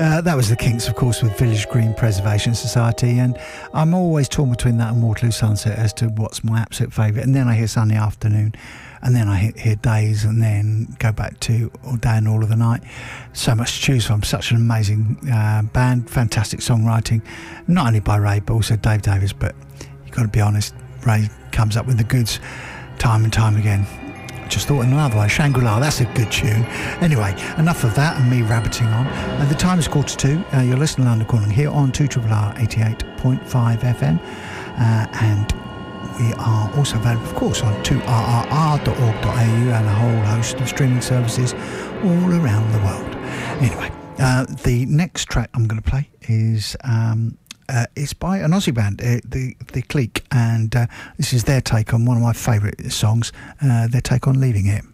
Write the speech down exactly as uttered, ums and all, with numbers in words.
Uh, that was the Kinks, of course, with Village Green Preservation Society, and I'm always torn between that and Waterloo Sunset as to what's my absolute favourite. And then I hear Sunday Afternoon, and then I hear, hear Days, and then go back to All Day and All of the Night. So much to choose from. Such an amazing uh, band, fantastic songwriting, not only by Ray but also Dave Davies. But you've got to be honest, Ray comes up with the goods time and time again. Just thought in another way, Shangri-La, that's a good tune. Anyway, enough of that and me rabbiting on. Uh, the time is quarter to two. Uh, you're listening to London Calling here on two R R R eighty-eight point five F M. Uh, and we are also available, of course, on two R R R dot org dot A U and a whole host of streaming services all around the world. Anyway, uh, the next track I'm going to play is... Um, Uh, it's by an Aussie band, uh, the the Clique, and uh, this is their take on one of my favourite songs, uh, their take on Leaving It.